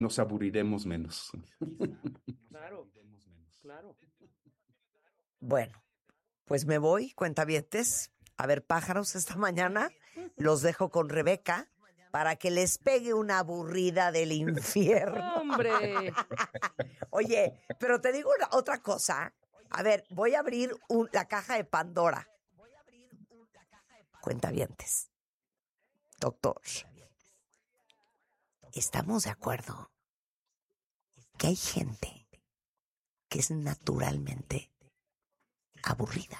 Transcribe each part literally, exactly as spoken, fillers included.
nos aburriremos menos. Claro, claro. Bueno, pues me voy, cuentavientes, a ver pájaros esta mañana. Los dejo con Rebeca para que les pegue una aburrida del infierno. ¡Hombre! Oye, pero te digo una, otra cosa. A ver, voy a abrir un- la caja de Pandora. Cuentavientes. Doctor, ¿estamos de acuerdo que hay gente que es naturalmente aburrida?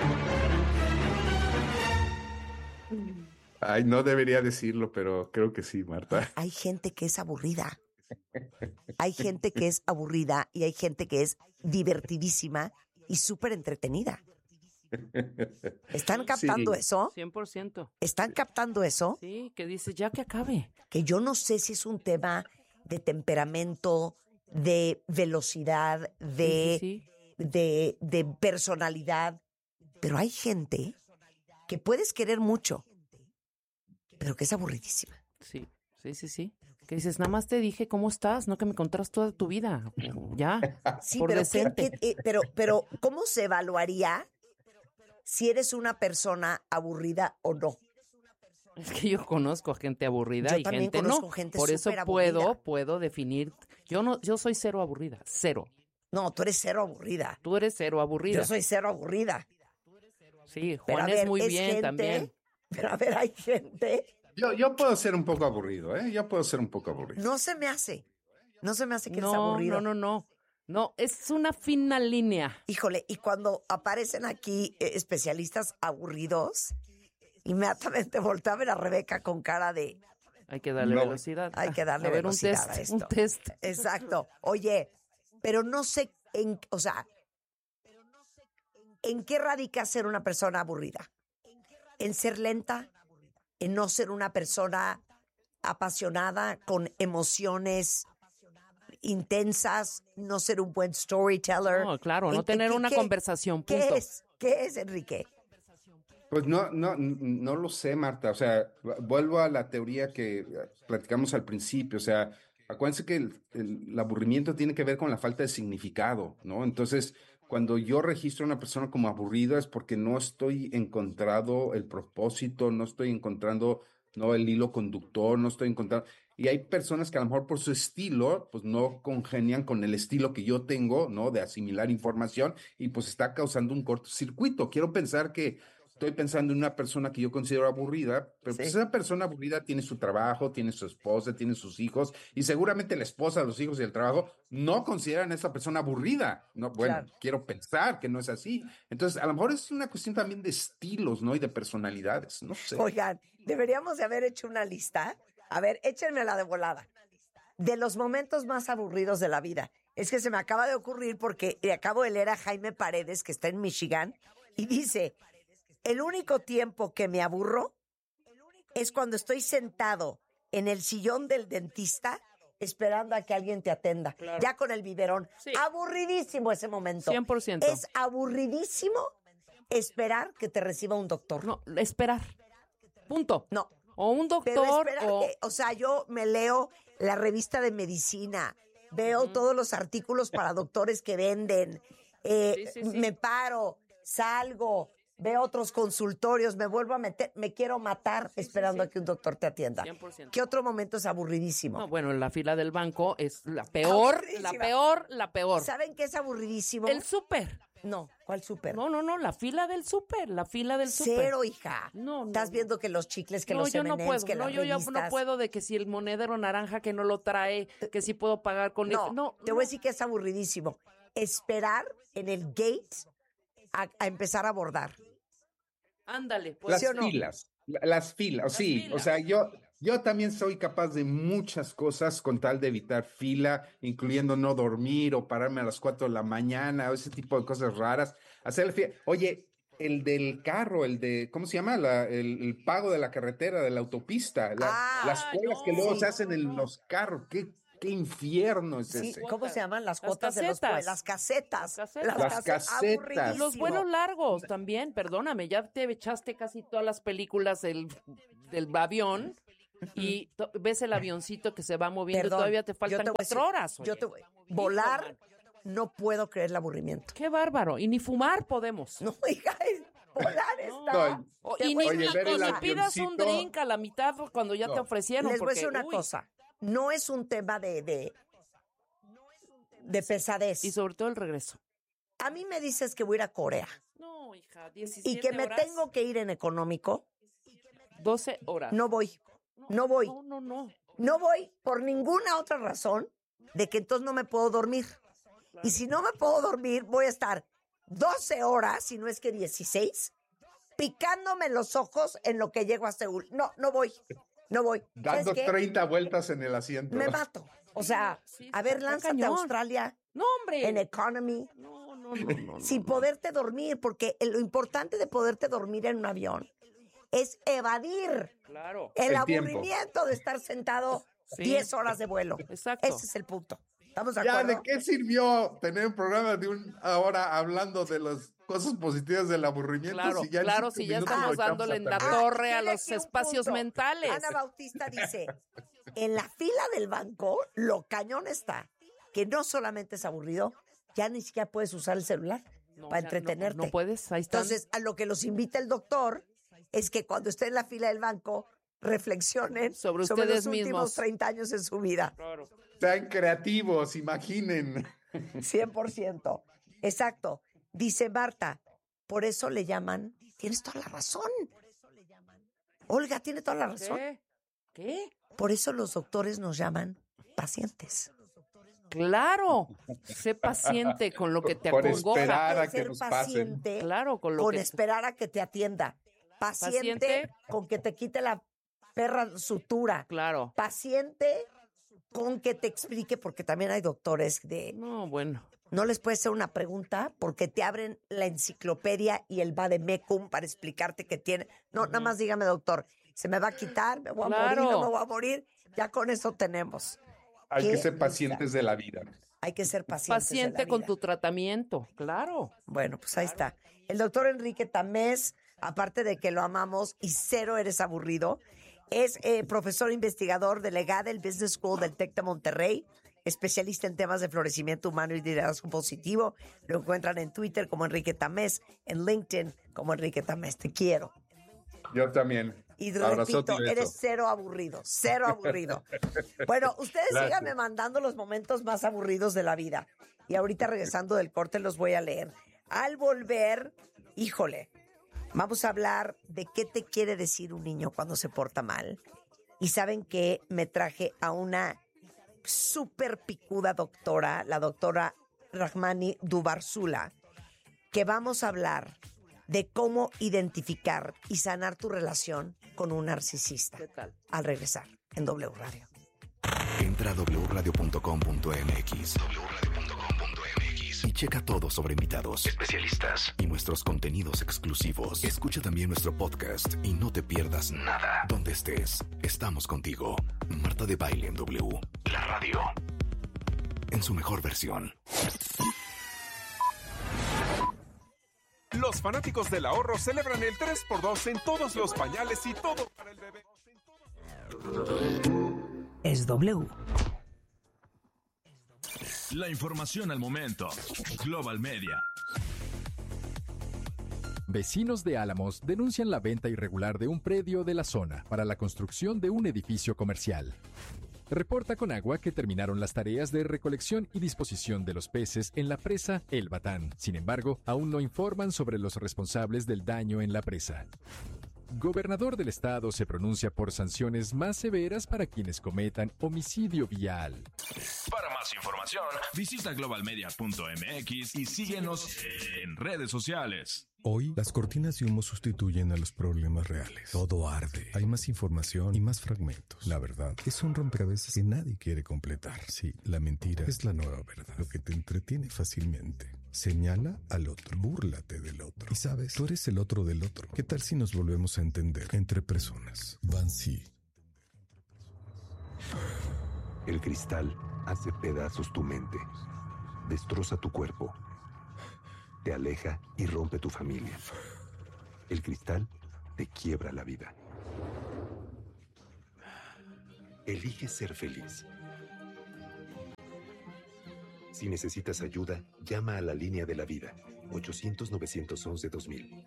Ay, no debería decirlo, pero creo que sí, Marta. Hay gente que es aburrida. Hay gente que es aburrida y hay gente que es divertidísima y súper entretenida. ¿Están captando Sí. eso? cien por ciento. ¿Están captando eso? Sí, que dices, ya que acabe. Que yo no sé si es un tema de temperamento, de velocidad, de, Sí, sí, de, de personalidad, pero hay gente que puedes querer mucho, pero que es aburridísima. sí, sí, sí, sí. Que dices, nada más te dije cómo estás, no que me contaras toda tu vida. Ya, Sí, por pero, ¿qué- decente. qué- eh, pero, pero ¿cómo se evaluaría si eres una persona aburrida o no? Es que yo conozco a gente aburrida Yo y también gente conozco no. gente Por eso súper puedo, aburrida. puedo definir. Yo no, yo soy cero aburrida, cero. No, tú eres cero aburrida. Tú eres cero aburrida. Yo soy cero aburrida. Sí, Pero a Juan es ver, muy es bien gente, también. pero a ver, hay gente. Yo, yo puedo ser un poco aburrido, ¿eh? Yo puedo ser un poco aburrido. No se me hace. No se me hace que eres No, aburrido. no, no, no. No, es una fina línea. Híjole, y cuando aparecen aquí eh, especialistas aburridos, inmediatamente volteo a ver a Rebeca con cara de Hay que darle No. velocidad. hay que darle a ver, velocidad un a test, esto. un test. Exacto. Oye, pero no sé en, o sea, ¿en qué radica ser una persona aburrida? ¿En ser lenta? ¿En no ser una persona apasionada, con emociones intensas, no ser un buen storyteller? No, claro, no ¿En- tener qué- una qué- conversación, ¿Qué punto. es? ¿Qué es, Enrique? Pues no, no, no lo sé, Marta. O sea, vuelvo a la teoría que platicamos al principio. O sea, acuérdense que el, el- el aburrimiento tiene que ver con la falta de significado, ¿no? Entonces, cuando yo registro a una persona como aburrida es porque no estoy encontrando el propósito, no estoy encontrando, no, el hilo conductor, no estoy encontrando. Y hay personas que a lo mejor por su estilo, pues no congenian con el estilo que yo tengo, ¿no? De asimilar información y pues está causando un cortocircuito. Quiero pensar que estoy pensando en una persona que yo considero aburrida, pero pues Sí. esa persona aburrida tiene su trabajo, tiene su esposa, tiene sus hijos, y seguramente la esposa, los hijos y el trabajo no consideran a esa persona aburrida. No, bueno, Claro. quiero pensar que no es así. Entonces, a lo mejor es una cuestión también de estilos, ¿no? Y de personalidades, no sé. Oigan, deberíamos de haber hecho una lista. A ver, échenme la de volada. De los momentos más aburridos de la vida. Es que se me acaba de ocurrir porque le acabo de leer a Jaime Paredes, que está en Michigan, y dice, el único tiempo que me aburro es cuando estoy sentado en el sillón del dentista esperando a que alguien te atenda, Claro. ya con el biberón. Sí. Aburridísimo ese momento. cien por ciento. Es aburridísimo esperar que te reciba un doctor. No, esperar. Punto. No. O un Pero doctor espera o... que, o sea, yo me leo la revista de medicina, veo todos los artículos para doctores que venden, eh, Sí, sí, sí. me paro, salgo, veo otros consultorios, me vuelvo a meter, me quiero matar esperando sí. a que un doctor te atienda. cien por ciento. ¿Qué otro momento es aburridísimo? No, bueno, la fila del banco es la peor, Aburridísima. la peor, la peor. ¿Saben qué es aburridísimo? El súper. No, ¿cuál súper? No, no, no, la fila del súper, la fila del súper. Cero, hija. No, no, Estás no. viendo que los chicles, que no, los yo no M and M's, puedo, que no, las yo ya no revistas. puedo de que si el monedero naranja que no lo trae, que si puedo pagar con... No, no te voy a decir que es aburridísimo. Esperar en el gate a, a empezar a bordar. Ándale, pues. Las ¿sí o no? filas, la- las filas, sí, filas. o sea, yo, yo también soy capaz de muchas cosas con tal de evitar fila, incluyendo no dormir o pararme a las cuatro de la mañana o ese tipo de cosas raras. Hacer la fila. Oye, el del carro, el de, ¿cómo se llama? La- el, el pago de la carretera, de la autopista, la- Ah, las colas no, que luego sí. se hacen no, en no. los carros, qué, qué infierno es Sí, ese. ¿cómo se llaman? Las Las cuotas de los casetas. las casetas. Las casetas. Las casetas. aburridísimo. Los vuelos largos también, perdóname, ya te echaste casi todas las películas del, del avión y to- ves el avioncito que se va moviendo Perdón, y todavía te yo faltan te voy a cuatro decir- horas. Yo oye. te voy- volar, no puedo creer el aburrimiento. Qué bárbaro. Y ni fumar podemos. No, hija, es- volar No. está. O- Te y voy ni, a Oye, decir ver una el ni cosa. pidas un avioncito. drink a la mitad cuando ya No. te ofrecieron. Les voy a porque, decir una uy, cosa. No es un tema de, de, de pesadez. Y sobre todo el regreso. A mí me dices que voy a ir a Corea No, hija, diecisiete y que me horas, tengo que ir en económico, doce horas. no voy. No voy. No, no, no. No voy por ninguna otra razón de que entonces no me puedo dormir. Y si no me puedo dormir, voy a estar doce horas, si no es que dieciséis, picándome los ojos en lo que llego a Seúl. No, no voy. No voy. ¿Sabes Dando qué? treinta vueltas en el asiento. Me mato. O sea, Sí, a ver, está lánzate a cañón. Australia No, hombre. en economy No, no, no, no, no, sin no. poderte dormir, porque lo importante de poderte dormir en un avión es evadir Claro. el, El tiempo. aburrimiento de estar sentado Sí. diez horas de vuelo. Exacto. Ese es el punto. ¿Estamos de Ya, acuerdo? ¿de qué sirvió tener un programa de una hora hablando de las cosas positivas del aburrimiento? Claro, si ya en claro, cinco si ya minutos estamos lo echamos dándole a en la perder? torre a tiene los aquí un espacios punto. mentales. Ana Bautista dice, en la fila del banco, lo cañón está, que no solamente es aburrido, ya ni siquiera puedes usar el celular No, para o sea, no- entretenerte. No, puedes, ahí está. Entonces, a lo que los invita el doctor es que cuando estén en la fila del banco, reflexionen Sobre los ustedes últimos mismos. treinta años en su vida. Claro. Sean creativos, imaginen. cien por ciento. Exacto. Dice Marta, por eso le llaman, tienes toda la razón. Olga, tiene toda la razón. ¿Qué? ¿Qué? Por eso los doctores nos llaman pacientes. Claro. Sé paciente con lo que te Por acongoja. esperar. Para Puedes que ser nos pasen. paciente Claro, con lo con que esperar a que te atienda. Paciente, Paciente. con que te quite la perra sutura. Claro. Paciente con que te explique, porque también hay doctores de No, bueno. no les puedes hacer una pregunta porque te abren la enciclopedia y el vademecum para explicarte que tiene. No, nada más dígame, doctor, se me va a quitar, me voy a Claro. morir, no me voy a morir. Ya con eso tenemos. Hay Qué que ser risa. pacientes de la vida. Hay que ser pacientes. de Paciente la con vida. tu tratamiento. Claro. Bueno, pues ahí está. El doctor Enrique Tamés, aparte de que lo amamos y cero eres aburrido, es eh, profesor investigador delegado del Business School del TEC de Monterrey, especialista en temas de florecimiento humano y liderazgo positivo. Lo encuentran en Twitter como Enrique Tamés, en LinkedIn como Enrique Tamés. Te quiero. Yo también. Y Abrazote repito, y beso. eres cero aburrido, cero aburrido. Bueno, ustedes Gracias. síganme mandando los momentos más aburridos de la vida. Y ahorita regresando del corte los voy a leer. Al volver, híjole, vamos a hablar de qué te quiere decir un niño cuando se porta mal. Y saben que me traje a una súper picuda doctora, la doctora Rahmani Dubarsula, que vamos a hablar de cómo identificar y sanar tu relación con un narcisista. ¿Qué tal? Al regresar en W Radio. Entra a doble u radio punto com punto m x doble u radio punto com punto m x y checa todo sobre invitados, especialistas y nuestros contenidos exclusivos. Escucha también nuestro podcast y no te pierdas nada. Donde estés, estamos contigo. Marta de Baile en W, la radio, en su mejor versión. Los fanáticos del ahorro celebran el tres por dos en todos los pañales y todo para el bebé. Es W. La información al momento. Global Media. Vecinos de Álamos denuncian la venta irregular de un predio de la zona para la construcción de un edificio comercial. Reporta Conagua que terminaron las tareas de recolección y disposición de los peces en la presa El Batán. Sin embargo, aún no informan sobre los responsables del daño en la presa. Gobernador del estado se pronuncia por sanciones más severas para quienes cometan homicidio vial. Para más información, visita global media punto m x y síguenos en redes sociales. Hoy, las cortinas de humo sustituyen a los problemas reales. Todo arde. Hay más información y más fragmentos. La verdad es un rompecabezas que nadie quiere completar. Sí, la mentira es la nueva verdad. Lo que te entretiene fácilmente. Señala al otro. Búrlate del otro. Y sabes, tú eres el otro del otro. ¿Qué tal si nos volvemos a entender entre personas? Bansi. El cristal hace pedazos tu mente, destroza tu cuerpo, te aleja y rompe tu familia. El cristal te quiebra la vida. elige ser feliz. Si necesitas ayuda, llama a la línea de la vida, ochocientos, novecientos once, dos mil.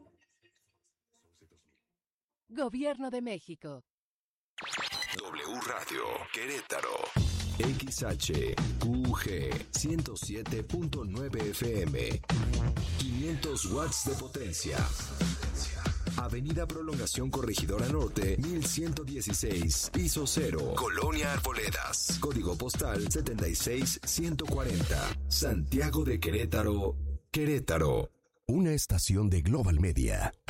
Gobierno de México. W Radio Querétaro. X H Q G ciento siete punto nueve F M. quinientos watts de potencia. Avenida Prolongación Corregidora Norte, mil ciento dieciséis, piso cero, Colonia Arboledas. Código postal setenta y seis ciento cuarenta. Santiago de Querétaro, Querétaro. Una estación de Global Media.